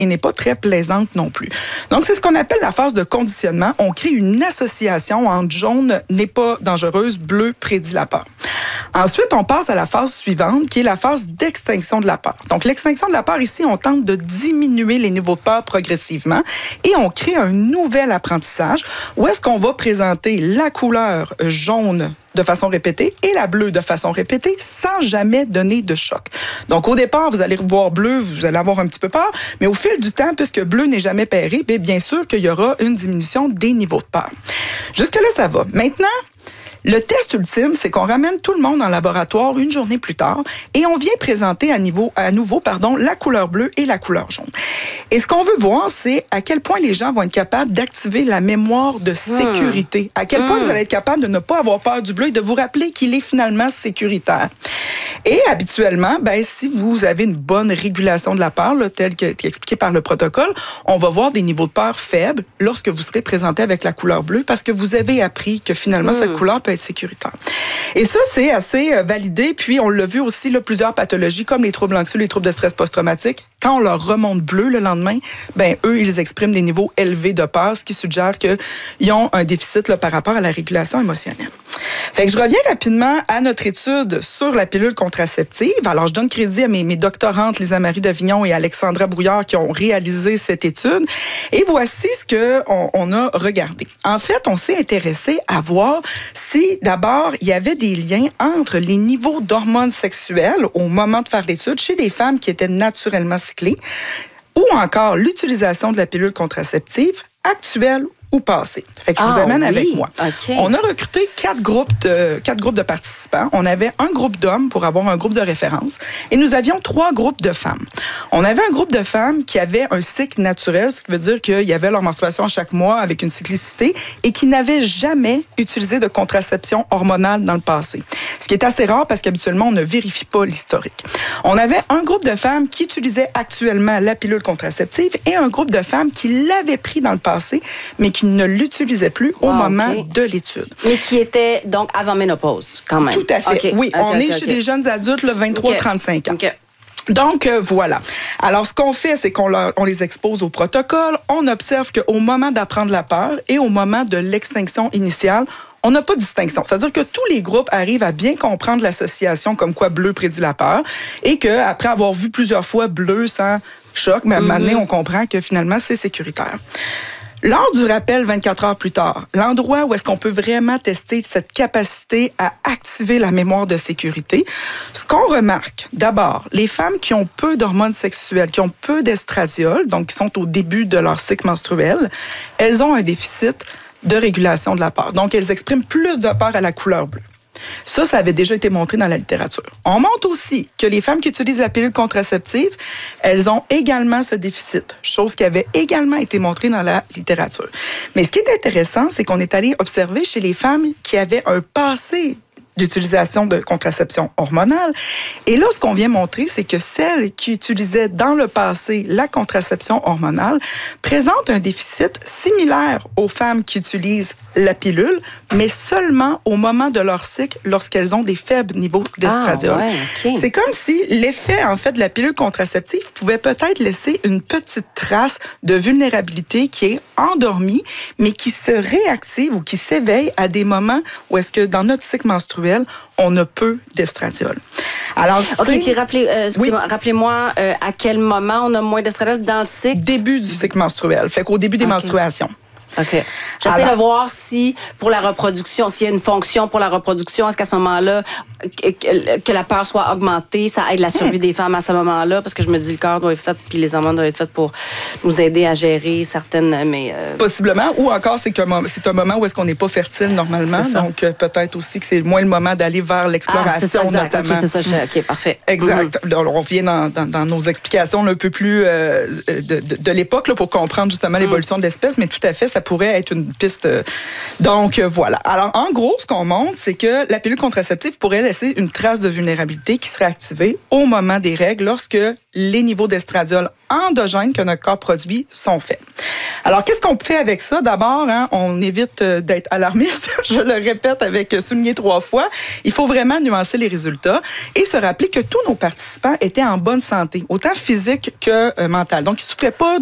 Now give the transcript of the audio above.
et n'est pas très plaisante non plus. Donc, c'est ce qu'on appelle la phase de conditionnement. On crée une association entre jaune n'est pas dangereuse, bleu prédit la peur. Ensuite, on passe à la phase suivante, qui est la phase d'extinction de la peur. Donc, l'extinction de la peur, ici, on tente de diminuer les niveaux de peur progressivement et on crée un nouvel apprentissage où est-ce qu'on va présenter la couleur jaune de façon répétée et la bleue de façon répétée sans jamais donner de choc. Donc, au départ, vous allez voir bleu, vous allez avoir un petit peu peur, mais au fil du temps, puisque bleu n'est jamais pairé, bien sûr qu'il y aura une diminution des niveaux de peur. Jusque-là, ça va. Maintenant, le test ultime, c'est qu'on ramène tout le monde en laboratoire une journée plus tard et on vient présenter à nouveau la couleur bleue et la couleur jaune. Et ce qu'on veut voir, c'est à quel point les gens vont être capables d'activer la mémoire de sécurité. À quel point vous allez être capable de ne pas avoir peur du bleu et de vous rappeler qu'il est finalement sécuritaire. Et habituellement, si vous avez une bonne régulation de la peur, telle qu'expliquée par le protocole, on va voir des niveaux de peur faibles lorsque vous serez présenté avec la couleur bleue parce que vous avez appris que finalement, cette couleur peut être sécuritaire. Et ça, c'est assez validé. Puis, on l'a vu aussi, plusieurs pathologies comme les troubles anxieux, les troubles de stress post-traumatique. Quand on leur remonte bleu le lendemain, eux, ils expriment des niveaux élevés de peur, ce qui suggère qu'ils ont un déficit par rapport à la régulation émotionnelle. Fait que je reviens rapidement à notre étude sur la pilule contraceptive. Alors, je donne crédit à mes doctorantes, Lisa-Marie Davignon et Alexandra Brouillard, qui ont réalisé cette étude. Et voici ce qu'on a regardé. En fait, on s'est intéressé à voir si, d'abord, il y avait des liens entre les niveaux d'hormones sexuelles au moment de faire l'étude chez les femmes qui étaient naturellement cyclées ou encore l'utilisation de la pilule contraceptive actuelle ou passée. Fait que je vous amène avec moi. Okay. On a recruté 4 groupes de participants. On avait un groupe d'hommes pour avoir un groupe de référence et nous avions 3 groupes de femmes. On avait un groupe de femmes qui avaient un cycle naturel, ce qui veut dire qu'il y avait leur menstruation chaque mois avec une cyclicité et qui n'avaient jamais utilisé de contraception hormonale dans le passé. Ce qui est assez rare parce qu'habituellement, on ne vérifie pas l'historique. On avait un groupe de femmes qui utilisaient actuellement la pilule contraceptive et un groupe de femmes qui l'avaient pris dans le passé, mais qui ne l'utilisaient plus au moment de l'étude. Mais qui était donc avant ménopause, quand même. Tout à fait. Okay. Oui, on est chez des jeunes adultes, 23-35 ans. Okay. Donc, voilà. Alors, ce qu'on fait, c'est qu'on les expose au protocole. On observe qu'au moment d'apprendre la peur et au moment de l'extinction initiale, on n'a pas de distinction. C'est-à-dire que tous les groupes arrivent à bien comprendre l'association comme quoi bleu prédit la peur et qu'après avoir vu plusieurs fois bleu sans choc, à un moment donné, on comprend que finalement, c'est sécuritaire. Lors du rappel 24 heures plus tard, l'endroit où est-ce qu'on peut vraiment tester cette capacité à activer la mémoire de sécurité, ce qu'on remarque, d'abord, les femmes qui ont peu d'hormones sexuelles, qui ont peu d'estradiol, donc qui sont au début de leur cycle menstruel, elles ont un déficit de régulation de la peur. Donc, elles expriment plus de peur à la couleur bleue. Ça avait déjà été montré dans la littérature. On montre aussi que les femmes qui utilisent la pilule contraceptive, elles ont également ce déficit, chose qui avait également été montrée dans la littérature. Mais ce qui est intéressant, c'est qu'on est allé observer chez les femmes qui avaient un passé d'utilisation de contraception hormonale. Et là, ce qu'on vient montrer, c'est que celles qui utilisaient dans le passé la contraception hormonale présentent un déficit similaire aux femmes qui utilisent la pilule, mais seulement au moment de leur cycle, lorsqu'elles ont des faibles niveaux d'estradiol. C'est comme si l'effet, en fait, de la pilule contraceptive pouvait peut-être laisser une petite trace de vulnérabilité qui est endormie, mais qui se réactive ou qui s'éveille à des moments où est-ce que dans notre cycle menstruel, on a peu d'estradiol. Alors, puis rappelez-moi à quel moment on a moins d'estradiol dans le cycle? Début du cycle menstruel, fait qu'au début des menstruations. OK. J'essaie de voir si, pour la reproduction, s'il y a une fonction pour la reproduction, est-ce qu'à ce moment-là, que la peur soit augmentée, ça aide la survie des femmes à ce moment-là, parce que je me dis le corps doit être fait, puis les hormones doivent être faites pour nous aider à gérer certaines... Possiblement, ou encore c'est un moment où est-ce qu'on n'est pas fertile normalement, donc peut-être aussi que c'est moins le moment d'aller vers l'exploration. C'est ça, exact. Notamment. OK, c'est ça. OK, parfait. Exact. Alors, on vient dans nos explications un peu plus de l'époque là, pour comprendre justement l'évolution de l'espèce, mais tout à fait, ça pourrait être une piste. Donc, voilà. Alors, en gros, ce qu'on montre, c'est que la pilule contraceptive pourrait laisser une trace de vulnérabilité qui serait activée au moment des règles lorsque les niveaux d'estradiol endogènes que notre corps produit sont faits. Alors, qu'est-ce qu'on fait avec ça? D'abord, on évite d'être alarmiste. Je le répète avec souligné 3 fois. Il faut vraiment nuancer les résultats et se rappeler que tous nos participants étaient en bonne santé, autant physique que mentale. Donc, ils ne souffraient pas